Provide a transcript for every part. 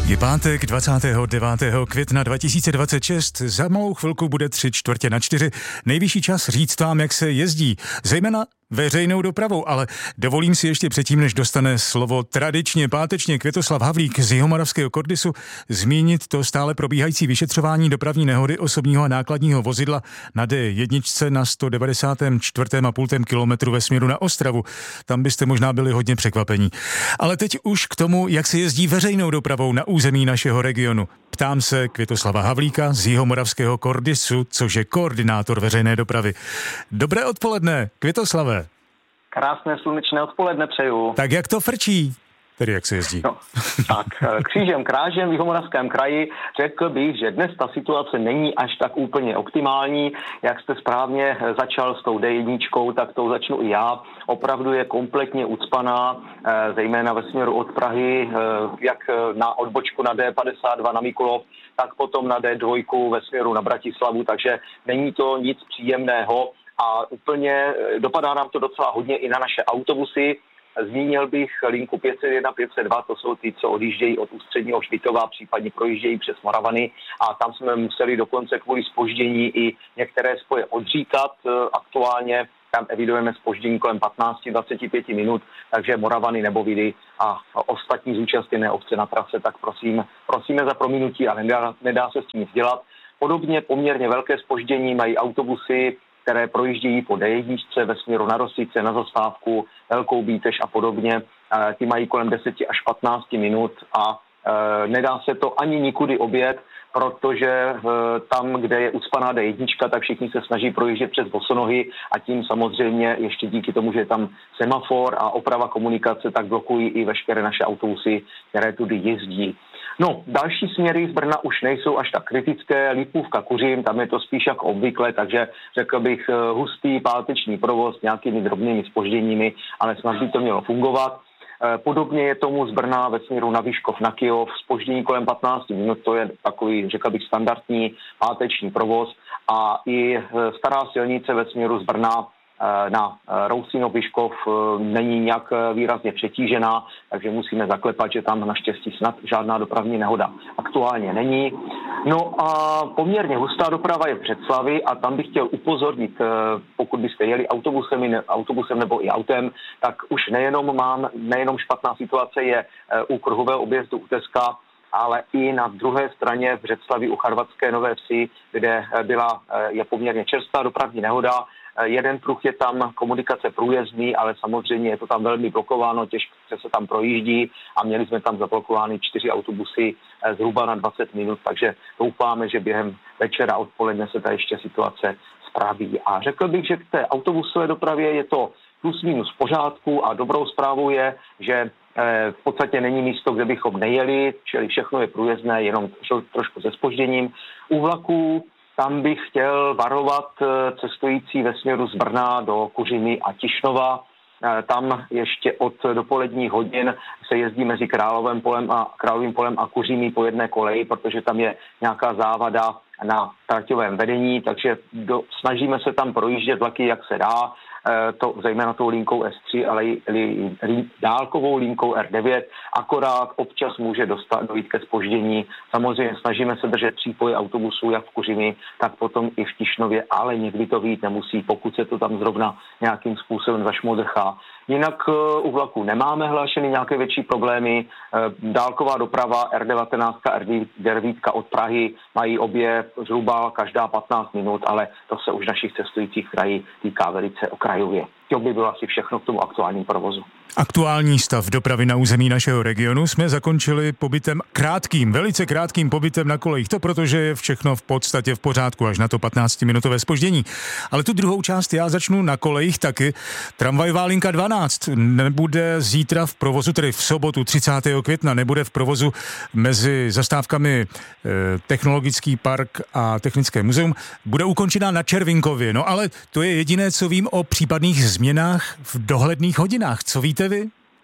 Je pátek 29. května 2026, za malou chvilku bude 3:45. Nejvyšší čas říct vám, jak se jezdí, zejména veřejnou dopravou, ale dovolím si ještě předtím, než dostane slovo tradičně pátečně Květoslav Havlík z Jihomoravského Kordisu, zmínit to stále probíhající vyšetřování dopravní nehody osobního a nákladního vozidla na D1 na 194,5 kilometru ve směru na Ostravu. Tam byste možná byli hodně překvapení. Ale teď už k tomu, jak se jezdí veřejnou dopravou na území našeho regionu. Ptám se Květoslava Havlíka z Jihomoravského Kordisu, což je koordinátor veřejné dopravy. Dobré odpoledne, Květoslave. Krásné slunečné odpoledne přeju. Tak jak to frčí? Tedy jak se jezdí? No, tak křížem krážem v Jihomoravském kraji řekl bych, že dnes ta situace není až tak úplně optimální. Jak jste správně začal s tou D1, tak tou začnu i já. Opravdu je kompletně ucpaná, zejména ve směru od Prahy, jak na odbočku na D52 na Mikulov, tak potom na D2 ve směru na Bratislavu, takže není to nic příjemného a úplně dopadá nám to docela hodně i na naše autobusy. Zmínil bych linku 501, 502, to jsou ty, co odjíždějí od Ústředního Špitova, případně projíždějí přes Moravany a tam jsme museli dokonce kvůli zpoždění i některé spoje odříkat. Aktuálně tam evidujeme zpoždění kolem 15-25 minut, takže Moravany nebo Vidy a ostatní zúčastněné obce na trase, tak prosíme za prominutí a nedá se s tím nic dělat. Podobně poměrně velké zpoždění mají autobusy, které projíždějí po D1 ve směru na Rosice, na Zastávku, Velkou Bítež a podobně. Ty mají kolem 10 až 15 minut a nedá se to ani nikudy objet, protože tam, kde je ucpaná D1, tak všichni se snaží projíždět přes bosonohy a tím samozřejmě ještě díky tomu, že je tam semafor a oprava komunikace, tak blokují i veškeré naše autobusy, které tudy jezdí. No, další směry z Brna už nejsou až tak kritické. Lipůvka, Kuřim, tam je to spíš jako obvykle, takže řekl bych hustý páteční provoz s nějakými drobnými zpožděními, ale snad by to mělo fungovat. Podobně je tomu z Brna ve směru na Vyškov, na Kyjov, zpoždění kolem 15 minut, to je takový, řekl bych, standardní páteční provoz a i stará silnice ve směru z Brna na Rousinov Vyškov není nějak výrazně přetížená, takže musíme zaklepat, že tam naštěstí snad žádná dopravní nehoda aktuálně není. No a poměrně hustá doprava je v Břeclavi a tam bych chtěl upozornit, pokud byste jeli autobusem nebo i autem, tak už nejenom špatná situace je u kruhového objezdu u Teska, ale i na druhé straně v Břeclavi u Charvatské Nové Vsi, kde je poměrně čerstvá dopravní nehoda. Jeden pruh je tam komunikace průjezdný, ale samozřejmě je to tam velmi blokováno, těžko se tam projíždí a měli jsme tam zablokovány 4 autobusy zhruba na 20 minut, takže doufáme, že během večera odpoledne se ta ještě situace spraví. A řekl bych, že k té autobusové dopravě je to plus minus v pořádku a dobrou zprávou je, že v podstatě není místo, kde bychom nejeli, čili všechno je průjezdné, jenom trošku se zpožděním. U vlaků tam bych chtěl varovat cestující ve směru z Brna do Kuřimy a Tišnova. Tam ještě od dopoledních hodin se jezdí mezi Královým polem a Kuřimy po jedné koleji, protože tam je nějaká závada na traťovém vedení, takže snažíme se tam projíždět vlaky, jak se dá, to zejména tou linkou S3, ale i dálkovou linkou R9, akorát občas může dojít ke zpoždění. Samozřejmě snažíme se držet přípoje autobusů, jak v Kuřimi, tak potom i v Tišnově, ale někdy to vyjít nemusí, pokud se to tam zrovna nějakým způsobem zašmodrchá. Jinak u vlaku nemáme hlášeny nějaké větší problémy. Dálková doprava R19, R9 od Prahy mají obě zhruba každá 15 minut, ale to se už našich cestujících krají týká velice okrajově. To by bylo asi všechno k tomu aktuálnímu provozu. Aktuální stav dopravy na území našeho regionu jsme zakončili velice krátkým pobytem na kolejích. To protože je všechno v podstatě v pořádku, až na to 15-minutové zpoždění. Ale tu druhou část já začnu na kolejích taky. Tramvajová linka 12 nebude zítra v provozu, tedy v sobotu 30. května, nebude v provozu mezi zastávkami Technologický park a Technické muzeum. Bude ukončena na Červinkově. No ale to je jediné, co vím o případných změnách v dohledných hodinách. Co víte vy,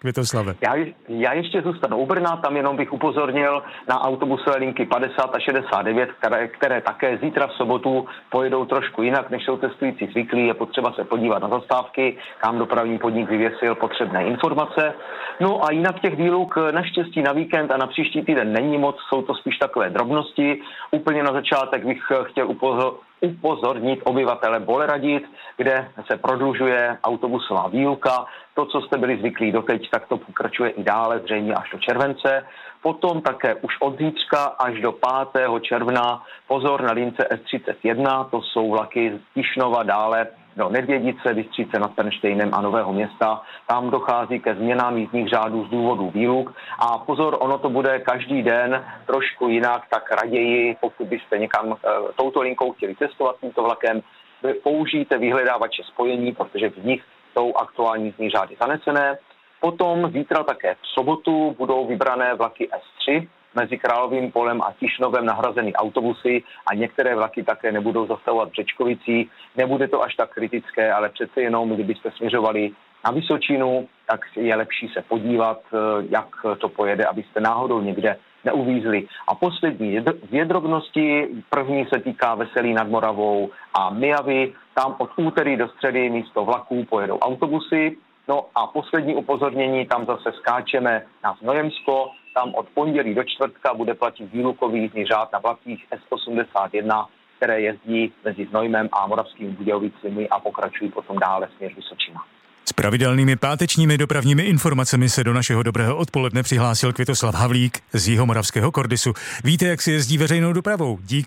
Květoslave. Já ještě zůstanu u Brna, tam jenom bych upozornil na autobusové linky 50 a 69, které také zítra v sobotu pojedou trošku jinak, než jsou cestující zvyklí. Je potřeba se podívat na zastávky, kam dopravní podnik vyvěsil potřebné informace. No a jinak těch výluk naštěstí na víkend a na příští týden není moc, jsou to spíš takové drobnosti. Úplně na začátek bych chtěl upozornit obyvatele Boleradit, kde se prodlužuje autobusová výuka. To, co jste byli zvyklí doteď, tak to pokračuje i dále, zřejmě až do července. Potom také už od zítřka až do 5. června pozor na lince S31, to jsou vlaky z Tišnova dále do Nedvědice, Bystřice nad Pernštejnem a Nového Města. Tam dochází ke změnám jízdních řádů z důvodu výluk. A pozor, ono to bude každý den trošku jinak, tak raději, pokud byste někam touto linkou chtěli cestovat tímto vlakem, použijte vyhledávače spojení, protože v nich jsou aktuální jízdní řády zanesené. Potom zítra také v sobotu budou vybrané vlaky S3, mezi Královým Polem a Tišnovem nahrazeny autobusy a některé vlaky také nebudou zastavovat v Řečkovicích. Nebude to až tak kritické, ale přece jenom, kdybyste směřovali na Vysočinu, tak je lepší se podívat, jak to pojede, abyste náhodou někde neuvízli. A poslední dvě drobnosti. První se týká Veselí nad Moravou a Myjavy. Tam od úterý do středy místo vlaků pojedou autobusy. No a poslední upozornění, tam zase skáčeme na Znojemsko. Tam od pondělí do čtvrtka bude platit výlukový jízdní řád na vlacích S81, které jezdí mezi Znojmem a Moravskými Budějovicemi a pokračují potom dále směr Vysočina. S pravidelnými pátečními dopravními informacemi se do našeho dobrého odpoledne přihlásil Květoslav Havlík z Jihomoravského Kordisu. Víte, jak se jezdí veřejnou dopravou? Díky.